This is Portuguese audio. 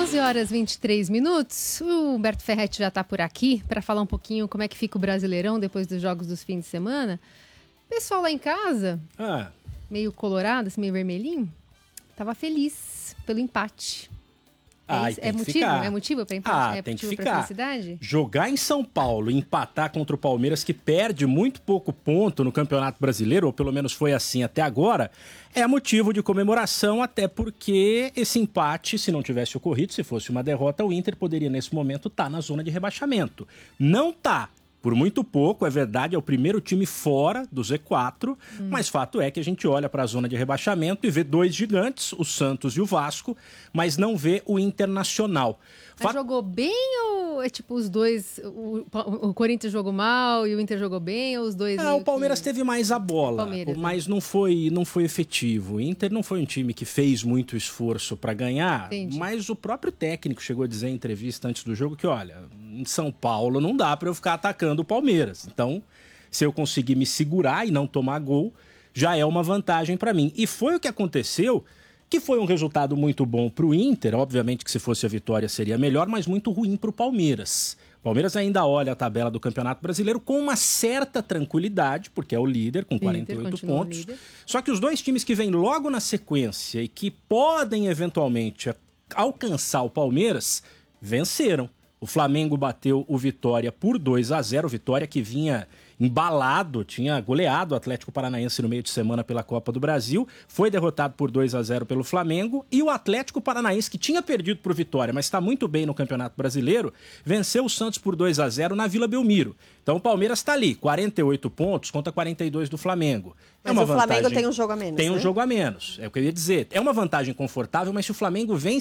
12 horas e 23 minutos. O Humberto Ferretti já está por aqui para falar um pouquinho como é que fica o Brasileirão depois dos jogos dos fins de semana. Pessoal lá em casa, meio colorado, assim, meio vermelhinho, tava feliz pelo empate. É motivo para empate? Tem que ficar. Pra felicidade? Jogar em São Paulo, empatar contra o Palmeiras, que perde muito pouco ponto no Campeonato Brasileiro, ou pelo menos foi assim até agora, é motivo de comemoração, até porque esse empate, se não tivesse ocorrido, se fosse uma derrota, o Inter poderia nesse momento estar na zona de rebaixamento. Não tá. Por muito pouco, é verdade, é o primeiro time fora do Z4, mas fato é que a gente olha para a zona de rebaixamento e vê dois gigantes, o Santos e o Vasco, mas não vê o Internacional. Mas jogou bem ou é tipo os dois, o Corinthians jogou mal e o Inter jogou bem, ou os dois... O Palmeiras teve mais a bola, mas não foi efetivo. O Inter não foi um time que fez muito esforço para ganhar, mas o próprio técnico chegou a dizer em entrevista antes do jogo que, olha, em São Paulo não dá para eu ficar atacando o Palmeiras. Então, se eu conseguir me segurar e não tomar gol, já é uma vantagem para mim. E foi o que aconteceu, que foi um resultado muito bom para o Inter. Obviamente que se fosse a vitória seria melhor, mas muito ruim para o Palmeiras. O Palmeiras ainda olha a tabela do Campeonato Brasileiro com uma certa tranquilidade, porque é o líder com 48 pontos. Só que os dois times que vêm logo na sequência e que podem eventualmente alcançar o Palmeiras, venceram. O Flamengo bateu o Vitória por 2-0, o Vitória que vinha embalado, tinha goleado o Atlético Paranaense no meio de semana pela Copa do Brasil, foi derrotado por 2-0 pelo Flamengo, e o Atlético Paranaense, que tinha perdido para o Vitória, mas está muito bem no Campeonato Brasileiro, venceu o Santos por 2-0 na Vila Belmiro. Então o Palmeiras está ali, 48 pontos contra 42 do Flamengo. Mas o Flamengo tem um jogo a menos, Tem um jogo a menos, é o que eu ia dizer. É uma vantagem confortável, mas se o Flamengo vence